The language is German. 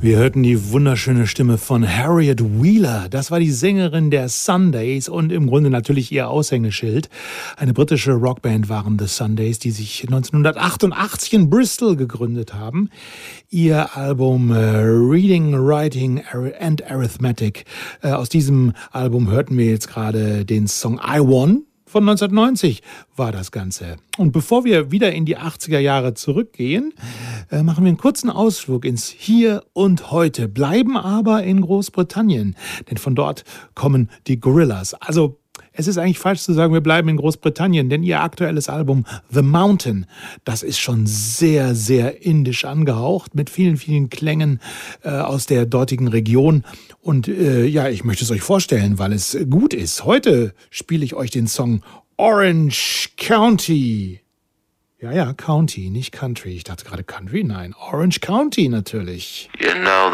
Wir hörten die wunderschöne Stimme von Harriet Wheeler. Das war die Sängerin der Sundays und im Grunde natürlich ihr Aushängeschild. Eine britische Rockband waren The Sundays, die sich 1988 in Bristol gegründet haben. Ihr Album Reading, Writing and Arithmetic. Aus diesem Album hörten wir jetzt gerade den Song I Won. Von 1990 war das Ganze. Und bevor wir wieder in die 80er Jahre zurückgehen, machen wir einen kurzen Ausflug ins Hier und Heute, bleiben aber in Großbritannien, denn von dort kommen die Gorillaz. Also es ist eigentlich falsch zu sagen, wir bleiben in Großbritannien, denn ihr aktuelles Album The Mountain, das ist schon sehr, sehr indisch angehaucht, mit vielen, vielen Klängen aus der dortigen Region. Und ja, ich möchte es euch vorstellen, weil es gut ist. Heute spiele ich euch den Song Orange County. Ja, County, nicht Country. Ich dachte gerade Country, nein, Orange County natürlich. You know